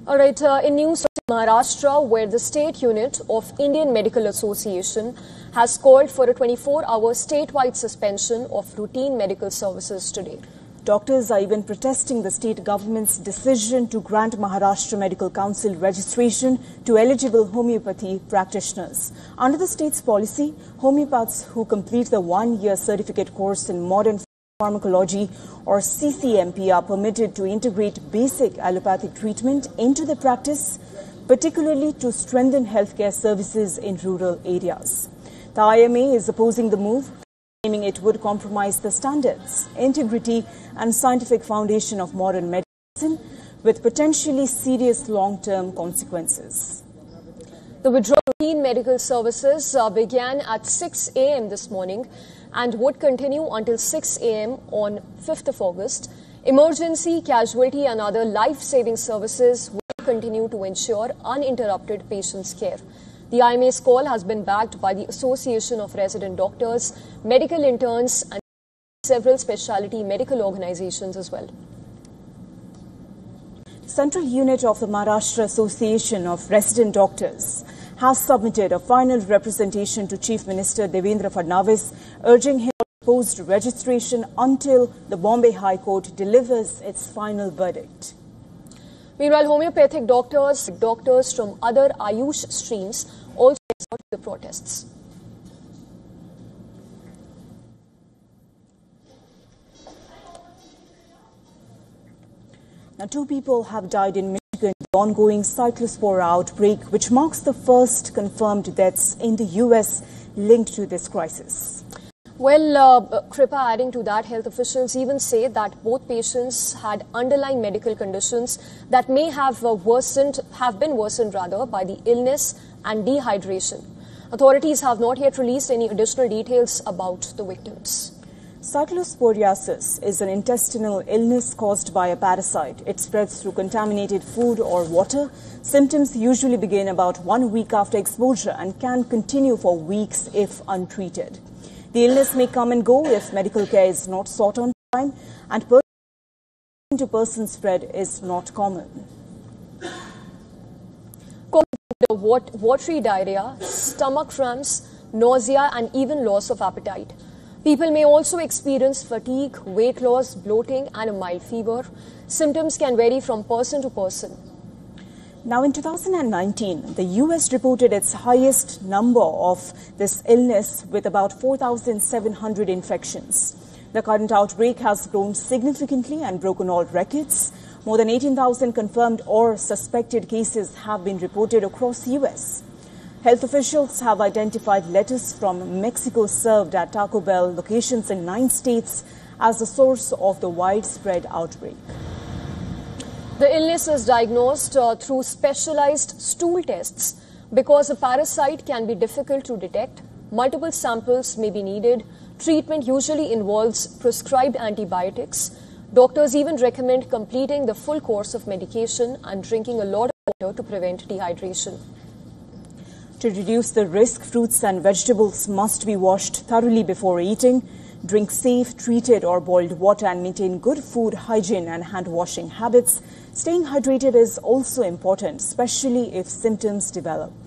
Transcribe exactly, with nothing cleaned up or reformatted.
All right, uh, in news from Maharashtra, where the state unit of Indian Medical Association has called for a twenty-four hour statewide suspension of routine medical services today. Doctors are even protesting the state government's decision to grant Maharashtra Medical Council registration to eligible homeopathy practitioners. Under the state's policy, homeopaths who complete the one-year certificate course in modern pharmacology or C C M P are permitted to integrate basic allopathic treatment into their practice, particularly to strengthen healthcare services in rural areas. The I M A is opposing the move, claiming it would compromise the standards, integrity and scientific foundation of modern medicine with potentially serious long-term consequences. The withdrawal of routine medical services uh, began at six A M this morning and would continue until six A M on fifth of August. Emergency, casualty and other life-saving services will continue to ensure uninterrupted patients' care. The I M A's call has been backed by the Association of Resident Doctors, medical interns and several specialty medical organizations as well. Central unit of the Maharashtra Association of Resident Doctors has submitted a final representation to Chief Minister Devendra Fadnavis, urging him to post registration until the Bombay High Court delivers its final verdict. Meanwhile, homeopathic doctors, doctors from other Ayush streams also resort to the protests. Now, two people have died in Michigan in the ongoing cyclospora outbreak, which marks the first confirmed deaths in the U S linked to this crisis. Well, uh, Kripa, adding to that, health officials even say that both patients had underlying medical conditions that may have uh, worsened, have been worsened rather by the illness and dehydration. Authorities have not yet released any additional details about the victims. Cyclosporiasis is an intestinal illness caused by a parasite. It spreads through contaminated food or water. Symptoms usually begin about one week after exposure and can continue for weeks if untreated. The illness may come and go if medical care is not sought on time, and person-to-person spread is not common. Watery diarrhea, stomach cramps, nausea and even loss of appetite. People may also experience fatigue, weight loss, bloating and a mild fever. Symptoms can vary from person to person. Now, in two thousand nineteen, the U S reported its highest number of this illness with about four thousand seven hundred infections. The current outbreak has grown significantly and broken all records. More than eighteen thousand confirmed or suspected cases have been reported across the U S. Health officials have identified lettuce from Mexico served at Taco Bell locations in nine states as the source of the widespread outbreak. The illness is diagnosed uh, through specialized stool tests. Because the parasite can be difficult to detect, multiple samples may be needed. Treatment usually involves prescribed antibiotics. Doctors even recommend completing the full course of medication and drinking a lot of water to prevent dehydration. To reduce the risk, fruits and vegetables must be washed thoroughly before eating. Drink safe, treated or boiled water and maintain good food hygiene and hand washing habits. Staying hydrated is also important, especially if symptoms develop.